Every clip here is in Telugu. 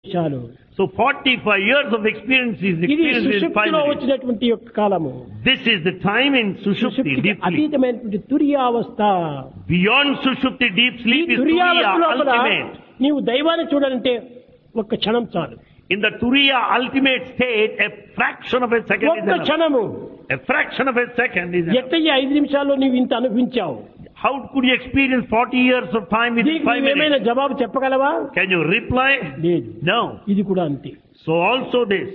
చాలు. So 45 years of experience is ఇది experienced in 5 సుషుప్తిలో minutes. వచ్చినటువంటి యొక్క కాలము. This is the time in Sushupti, సుషుప్తికి deep sleep. అతీతమైనటువంటి తురియావస్థ. Beyond Sushupti, deep ఈ sleep is తురియావస్థ Turiya లోపల ultimate. నీవు దైవాన్ని చూడాలంటే ఒక్క క్షణం చాలు. In the Turiya ultimate state, a fraction of a second is ఒక్క enough. క్షణము. A fraction of a second is enough. ఎట్ట ఈ 5 నిమిషాల్లో నీవు ఇంత అనుభవించావు? How could you experience 40 years of time within దీనికి 5 నువ్వేమైనా minutes? జవాబు చెప్పగలవా? Can you reply? లేదు. No. ఇది కూడా అంతే. So also this.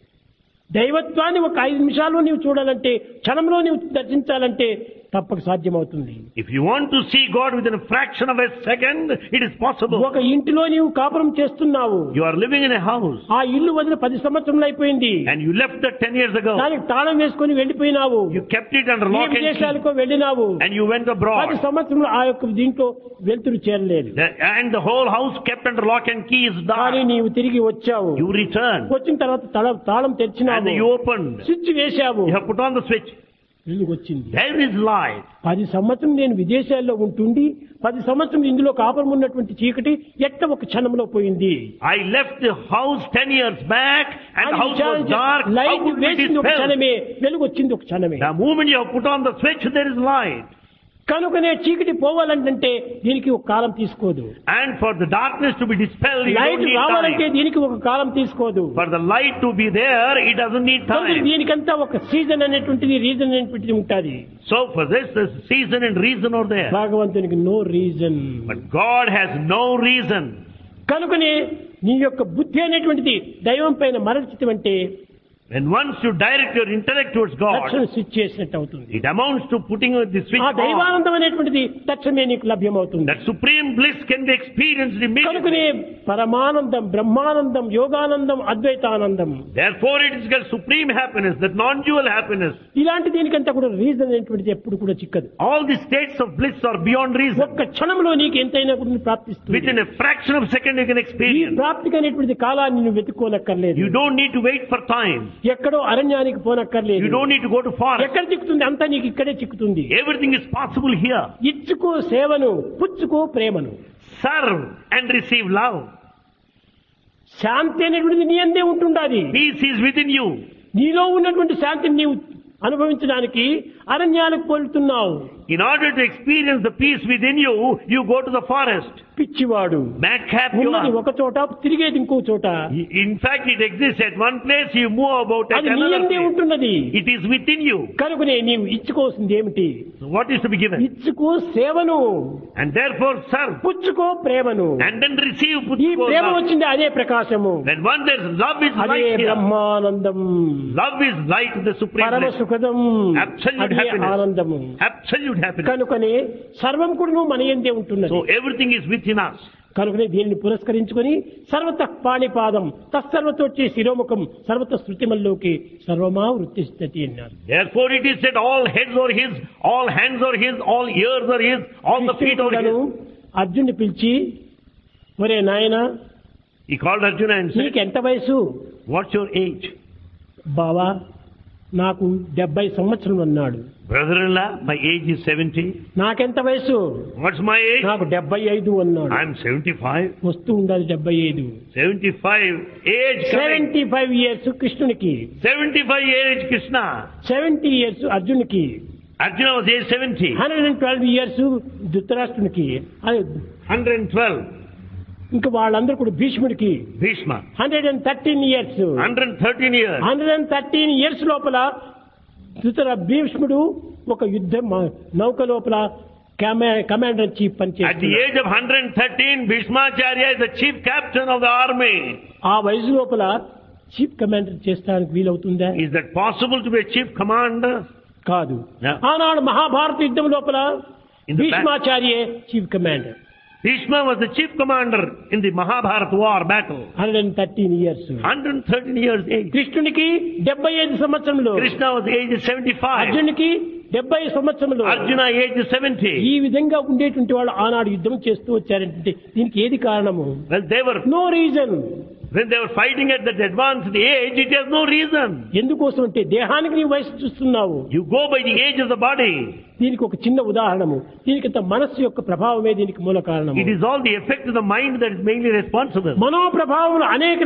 దైవత్వాన్ని ఒక 5 నిమిషాల్లో నీవు చూడాలంటే, క్షణంలో నీవు దర్శించాలంటే తప్పక సాధ్యమవుతుంది. If you want to see God within a fraction of a second, it is possible. ఒక ఇంటిలో నీవు కాపురం చేస్తున్నావు. You are living in a house ఆ ఇల్లు వదిలి 10 సంవత్సరాలు అయిపోయింది. and you left that 10 years ago. దానికి తాళం వేసుకొని వెళ్ళిపోయినావు. You kept it under A lock and key విదేశాలకో వెళ్ళినావు. and you went 10 abroad. సంవత్సరంలో ఆ యొక్క దీంట్లో వెలుతురు చేరలేదు. And the whole house kept under lock and key is కానీ dark. నీవు తిరిగి వచ్చావు. You returned వచ్చిన తర్వాత తాళం and తెరిచినావు. you opened. స్విచ్ వేశావు. You have put on the switch. వెలుగు వచ్చింది. There is light. 10 సంవత్సరం నేను విదేశాల్లో ఉంటుండి 10 సంవత్సరం ఇందులో కాపురం ఉన్నటువంటి చీకటి ఎట్ట ఒక క్షణంలో పోయింది. I left the house 10 years back and the house was dark. How light could it వేసింది ఒక dispel? క్షణమే, వెలుగు వచ్చింది ఒక క్షణమే. The moment you have put on the switch, there is light. కనుకనే చీకటి పోవాలంటే దీనికి ఒక కాలం తీసుకోదు. And for the darkness to be dispelled, you light don't need రావాలంటే time. దీనికి ఒక కాలం తీసుకోదు. For the light to be there, it doesn't need కనుక time. దీనికంతా ఒక సీజన్ అనేటువంటిది, రీజన్ అనేటువంటిది ఉంటుంది. So for this, there's season and reason are there. భగవంతునికి no reason. But God has no reason. కనుకనే నీ యొక్క బుద్ధి అనేటువంటిది దైవం పైన మరచితమంటే When once you direct your intellect towards God, తక్షణ స్విచ్ చేసినట్టు అవుతుంది. it amounts to putting the switch ఆ on. దైవానందం అనేటువంటిది తక్షణమే నీకు లభ్యమవుతుంది. That supreme bliss can be experienced కనుకనే immediately. పరమానందం, Brahmanandam, Yoganandam, అద్వైతానందం, Therefore, it is called supreme happiness, that non-dual happiness. ఇలాంటి దీనికంతా కూడా రీజన్ అనేటువంటిది ఎప్పుడు కూడా చిక్కదు. All the states of bliss are beyond reason. ఒక్క క్షణంలో నీకు ఎంతైనా కూడా ప్రాప్తిస్తుంది. Within a fraction of a second, you can ఈ experience. ప్రాప్తికి అనేటువంటి కాలాన్ని నువ్వు వెతుక్కోనక్కర్లేదు. You don't need to wait for time. ఎక్కడో అరణ్యానికి పోనక్కర్లేదు. You don't need to go to forest. ఎక్కడ చిక్కుతుంది అంతా నీకు ఇక్కడే చిక్కుతుంది. Everything is possible here. ఇచ్చుకో సేవను, పుచ్చుకో ప్రేమను. Serve and receive love. శాంతి అనేటువంటిది నీ అందే ఉంటుండాలి. Peace is within you. నీలో ఉన్నటువంటి శాంతిని నీవు అనుభవించడానికి అరణ్యాలకు పోలుతున్నావు. In order to experience the peace within you, you go to the forest. పిచ్చివాడు. Madcap you ఉన్నది are. ఒక చోట, తిరిగేది ఇంకో చోట. In fact, it exists at one place, you move about at అది నీ another అందే place. ఉంటున్నది. It is within you. కనుకనే నీవు ఇచ్చుకోవాల్సింది ఏమిటి? So what is to be given? ఇచ్చుకో సేవను, And therefore serve. పుచ్చుకో ప్రేమను. And then receive ఈ ప్రేమ love. వచ్చింది అదే ప్రకాశము. When one there's love is అదే light here. Brahmanandam, Love is light, the supreme పరమ bliss. సుఖదం, Absolute అదే happiness. ఆనందము. Absolute happiness. కనుకనే సర్వం కూడా మన యందే ఉంటున్నది. So everything is within us. కనుకనే దీనిని పురస్కరించుకొని సర్వత పాణిపాదం తత్సర్వతోచ్చి శిరోముఖం సర్వత శృతిమల్లోకి సర్వమా వృత్తిస్థితి అన్నారు. Therefore it is said all heads are his, all hands are his, all ears are his, all the feet are his. అర్జున్ని పిలిచి, ఒరే నాయనా, He called Arjuna and said, నీకెంత వయసు? what's your age? బావా, నాకు 70 సంవత్సరం అన్నాడు. Brother-in-law, my age is 70. నాకెంత వయసు? What's my age? నాకు 75 అన్నాడు. I'm 75. వస్తూ ఉండాలి 75. 75 age coming. 75 ఇయర్స్ కృష్ణునికి, 75 age Krishna. 70 years అర్జునునికి, Arjuna was age 70. 112 years ధృతరాష్ట్రునికి, 112. ఇంకా వాళ్ళందరూ కూడా భీష్ముడికి Bhishma. 113 ఇయర్స్. 113 years. 113 ఇయర్స్ లోపల భీష్ముడు ఒక యుద్ధ నౌక లోపల కమాండర్ చీఫ్ At the పనిచేస్తున్నాడు. age of 113, Bhishmacharya is the chief captain of the army. ఆ వయసు లోపల చీఫ్ కమాండర్ చేస్తానికి వీలవుతుందా? Is that possible to be a chief commander? కాదు. Yeah. ఆనాడు మహాభారత యుద్ధం లోపల In the భీష్మాచార్యే chief commander. Bhishma was the chief commander in the Mahabharata war battle. 113 years. 113 years age. కృష్ణునికి 75 సంవత్సరంలో, Krishna was age 75. అర్జునునికి 70 సంవత్సరంలో. Arjuna age 70. ఈ విధంగా ఉండేటువంటి వాళ్ళు ఆనాడు యుద్ధం చేస్తూ వచ్చారంటే దీనికి ఏది కారణము? Well, they were, no reason. when they were fighting at that advanced age, it has no reason. ఎందుకోసం అంటే దేహానికి నీ వయసు చూస్తున్నావు. You go by the age of the body. దీనికి ఒక చిన్న ఉదాహరణము, దీనికి మనస్సు యొక్క ప్రభావమే దీనికి మూల కారణము. It is all the effect of the mind that is mainly responsible. మనో ప్రభావం అనేక